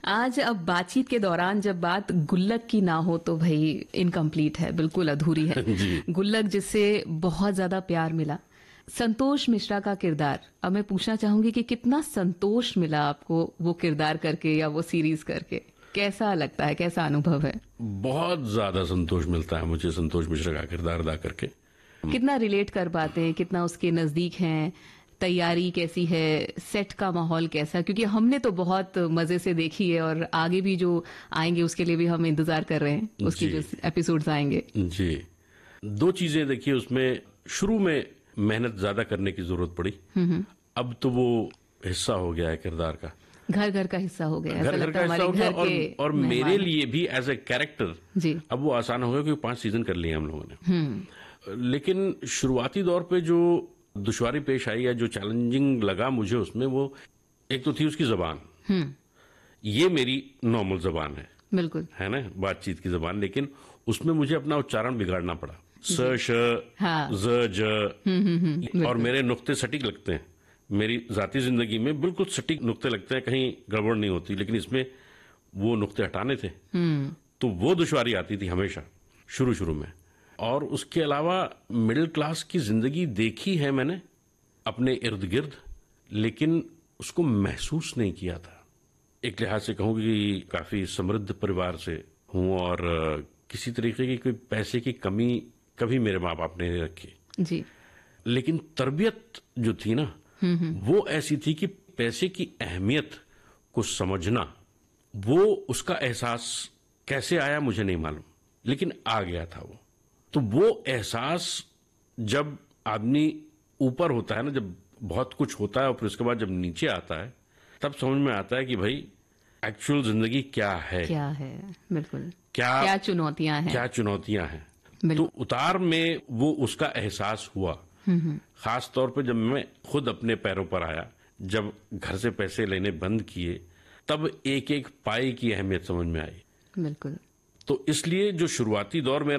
आज अब बातचीत के दौरान जब बात गुल्लक की ना हो तो भाई इनकम्प्लीट है, बिल्कुल अधूरी है। जी। गुल्लक जिससे बहुत ज्यादा प्यार मिला, संतोष मिश्रा का किरदार। अब मैं पूछना चाहूंगी कि कितना संतोष मिला आपको वो किरदार करके या वो सीरीज करके? कैसा लगता है, कैसा अनुभव है? बहुत ज्यादा संतोष मिलता है मुझे संतोष मिश्रा का किरदार अदा करके। कितना रिलेट कर पाते हैं, कितना उसके नजदीक हैं? तैयारी कैसी है, सेट का माहौल कैसा? क्योंकि हमने तो बहुत मजे से देखी है और आगे भी जो आएंगे उसके लिए भी हम इंतजार कर रहे हैं, उसकी जो एपिसोड्स आएंगे। जी, दो चीजें देखिए उसमें। शुरू में मेहनत ज्यादा करने की जरूरत पड़ी, अब तो वो हिस्सा हो गया है किरदार का, घर घर का हिस्सा हो गया, घर घर का हिस्सा हो गया। और मेरे लिए भी एज ए कैरेक्टर जी अब वो आसान हो गया क्योंकि 5 सीजन कर लिए हम लोगों ने। लेकिन शुरुआती दौर पे जो दुश्वारी पेश आई या जो चैलेंजिंग लगा मुझे उसमें, वो एक तो थी उसकी जबान। ये मेरी नॉर्मल जबान है, बिल्कुल, है ना, बातचीत की जबान, लेकिन उसमें मुझे अपना उच्चारण बिगाड़ना पड़ा। स श ज ज और मेरे नुक्ते सटीक लगते हैं। मेरी जाती जिंदगी में बिल्कुल सटीक नुक्ते लगते हैं, कहीं गड़बड़ नहीं होती, लेकिन इसमें वो नुक्ते हटाने थे तो वो दुश्वारी आती थी हमेशा शुरू शुरू में। और उसके अलावा मिडिल क्लास की जिंदगी देखी है मैंने अपने इर्द गिर्द, लेकिन उसको महसूस नहीं किया था। एक लिहाज से कहूँ कि काफी समृद्ध परिवार से हूँ और किसी तरीके की कोई पैसे की कमी कभी मेरे माँ बाप ने नहीं रखी जी। लेकिन तरबियत जो थी ना, वो ऐसी थी कि पैसे की अहमियत को समझना, वो उसका एहसास कैसे आया मुझे नहीं मालूम, लेकिन आ गया था वो। तो वो एहसास जब आदमी ऊपर होता है ना, जब बहुत कुछ होता है और फिर उसके बाद जब नीचे आता है, तब समझ में आता है कि भाई एक्चुअल जिंदगी क्या है, बिल्कुल, क्या चुनौतियां हैं, क्या चुनौतियां हैं। तो उतार में वो उसका एहसास हुआ, खास तौर पे जब मैं खुद अपने पैरों पर आया, जब घर से पैसे लेने बंद किए, तब एक एक पाई की अहमियत समझ में आई। बिल्कुल। तो इसलिए जो शुरुआती दौर में